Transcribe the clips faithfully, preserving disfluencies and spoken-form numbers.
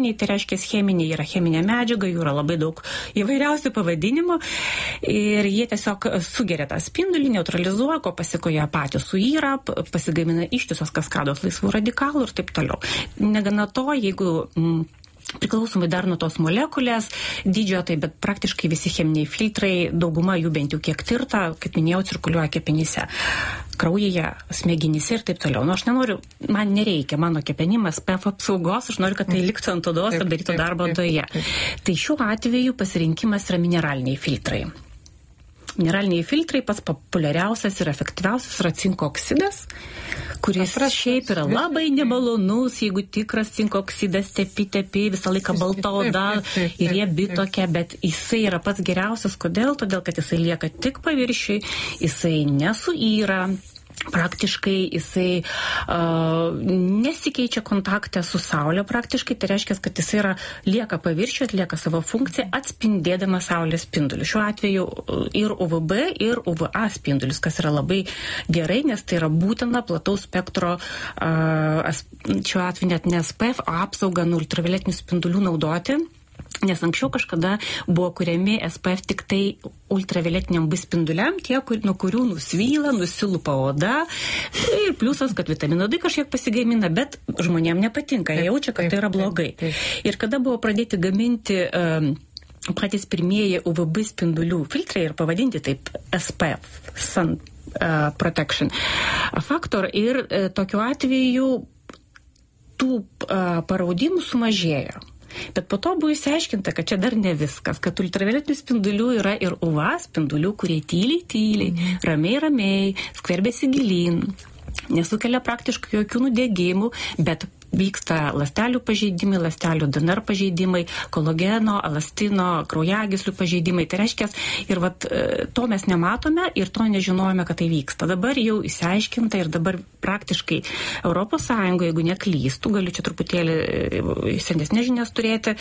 cheminiai, tai reiškia cheminiai yra cheminė medžiaga, jų yra labai daug įvairiausių pavadinimų ir jie tiesiog sugeria tą spindulį, neutralizuoja, ko pasikoje patys suyra, pasigamina ištisos kaskados laisvų radikalų ir taip toliau. Negana to, jeigu mm, priklausomai dar nuo tos molekulės dydžio, tai bet praktiškai visi cheminiai filtrai, dauguma jų bent jau kiek tirta, kaip minėjau, cirkuliuoja kepenyse, kraujyje, smegenyse ir taip toliau. Nu, aš nenoriu, man nereikia mano kepenim S P F apsaugos, aš noriu, kad tai liktų ant odos ir darytų darbą odoje. Tai šiuo atveju pasirinkimas yra mineraliniai filtrai. Mineraliniai filtrai pats populiariausias ir efektyviausias yra cinko oksidas, kuris šiaip yra labai nemalonus, jeigu tikras cinko oksidas tepi, tepi, visą laiką balta oda ir riebi tokia, bet jisai yra pats geriausias. Kodėl? Todėl, kad jisai lieka tik paviršiui, jisai nesuyra. Praktiškai jisai uh, nesikeičia kontakte su saulė praktiškai, tai reiškia, kad jisai yra, lieka paviršiu, atlieka savo funkciją, atspindėdama saulės spindulius. Šiuo atveju ir U V B, ir U V A spindulius, kas yra labai gerai, nes tai yra būtina plataus spektro, uh, šiuo atveju net ne S P F, o apsaugą nuo ultravioletinių spindulių naudoti. Nes anksčiau kažkada buvo kuriami S P F tik tai ultravioletiniam B spinduliam, tie, kur, nuo kurių nusvyla, nusilupa oda. Ir pliusas, kad vitamino D kažkiek pasigamina, bet žmonėm nepatinka, jie jaučia, kad tai yra blogai. Ir kada buvo pradėti gaminti um, patys pirmieji U V B spindulių filtrai ir pavadinti taip S P F, Sun uh, Protection Factor, ir uh, tokiu atveju tų uh, paraudimų sumažėjo. Bet po to buvo išsiaiškinta, kad čia dar ne viskas, kad ultravioletinių spindulių yra ir U V A spindulių, kurie tyliai, tyliai, mm. ramiai, ramiai, skverbėsi gilyn, nesukelia praktiškai jokių nudegimų, bet vyksta ląstelių pažeidimai, ląstelių D N R pažeidimai, kolageno, elastino, kraujagyslių pažeidimai. Tai reiškia, ir vat, to mes nematome ir to nežinojome, kad tai vyksta. Dabar jau išsiaiškinta ir dabar praktiškai Europos Sąjungoje, jeigu neklystų, galiu čia truputėlį senesnės žinias turėti,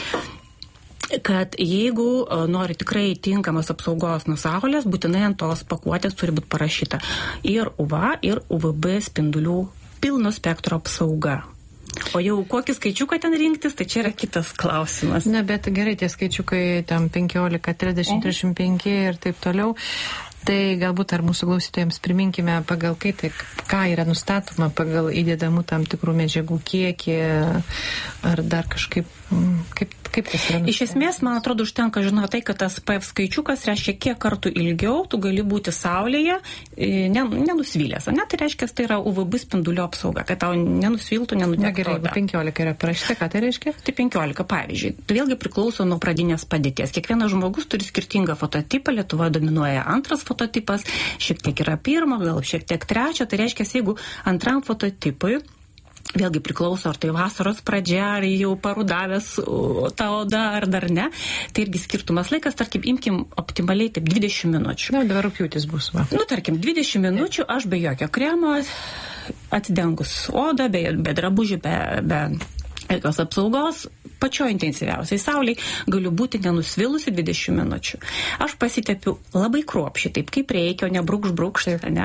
kad jeigu nori tikrai tinkamos apsaugos nuo saulės, būtinai ant tos pakuotės turi būti parašyta ir U V A, ir U V B spindulių pilno spektro apsauga. O jau kokį skaičiuką ten rinktis, tai čia yra kitas klausimas. Na, bet gerai, tie skaičiukai tam penkiolika, trisdešimt, trisdešimt penki ir taip toliau. Tai galbūt ar mūsų klausytojams priminkime, pagal kai, tai, ką yra nustatoma, pagal įdedamų tam tikrų medžiagų kiekį, ar dar kažkaip, kaip, kaip tas yra nustatoma? Iš esmės, man atrodo, užtenka žinoti tai, kad tas P F skaičiukas reiškia, kiek kartų ilgiau tu gali būti saulėje, nenusvylęs. Ne, tai reiškia, tai yra U V B spindulio apsauga, kad tau nenusviltų, nenudegtų. Na gerai, jeigu penkiolika yra parašyta, ką tai reiškia? Tai penkiolika, pavyzdžiui. Tai vėlgi priklauso nuo pradinės padėties. Kiekvienas žmogus turi skirtingą fototipą, Lietuvoje dominuoja antras fototipas, šiek tiek yra pirmo, gal šiek tiek trečio, tai reiškia, jeigu antram fototipui, vėlgi priklauso, ar tai vasaros pradžia, ar jau parudavęs ta oda, ar dar ne, tai irgi skirtumas laikas, tarkim, imkim optimaliai taip dvidešimt minučių. Na, dabar rugpjūtis bus, va. Nu, tarkim, dvidešimt minučių, aš be jokio kremo, atidengus odą, be, be drabužių, be, be jokios apsaugos, pačioj intensyviausiai sauliai, galiu būti nenusvilusi dvidešimt minučių. Aš pasitepiu labai kruopšiai, taip kaip reikia, o ne brūkš brūkšt, ne?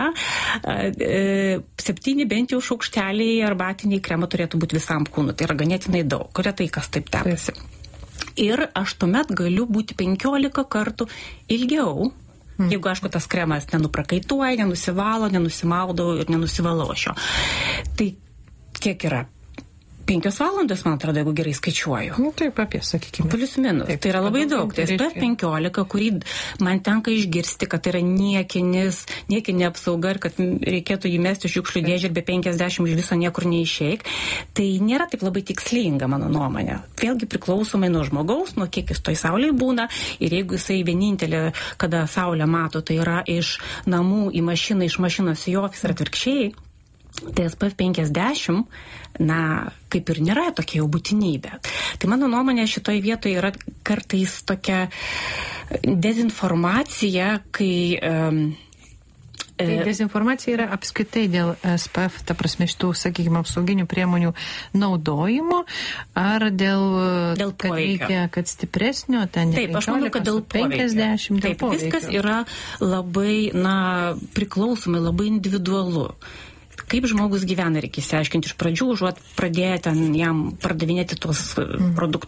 E, septyni bent jau šaukšteliai arbatiniai kremo turėtų būti visam kūnui. Tai yra ganėtinai daug, retai kas taip tepasi. Ir aš tuomet galiu būti penkiolika kartų ilgiau, Hmm. Jeigu, aišku, tas kremas nenuprakaituoja, nenusivalo, nenusimaudau ir nenusivalau aš jo. Tai kiek yra? Penkios valandos, man atrodo, jeigu gerai skaičiuoju. Nu, taip, apie, sakykime. Plius minus. Taip, tai yra labai daug. Tai S P F penkiolika, kurį man tenka išgirsti, kad tai yra niekinis, niekinė apsauga ir kad reikėtų jį mesti šiukšlių dėžę ir be penkiasdešimt iš viso niekur neišeik. Tai nėra taip labai tikslinga, mano nuomonė. Vėlgi priklausomai nuo žmogaus, nuo kiek jis toj saulėj būna. Ir jeigu jisai vienintelė, kada saulę mato, tai yra iš namų į mašiną, iš mašinos į ofisą ir atvirkščiai, tai S P F penkiasdešimt, na, kaip ir nėra tokia jau būtinybė. Tai mano nuomonė šitoj vietoje yra kartais tokia dezinformacija, kai... Um, Tai dezinformacija yra apskritai dėl S P F, ta prasme, šitų, sakykime, apsauginių priemonių naudojimo, ar dėl, dėl kad reikia, kad stipresnio, ten Taip, aš manau, kad dėl penkiasdešimt, dėl poveikio. Taip, viskas yra labai, na, priklausomai, labai individualu. Kaip žmogus gyvena, reikia išsiaiškinti iš pradžių, užuot pradėję ten jam pardavinėti tuos mm. produktus.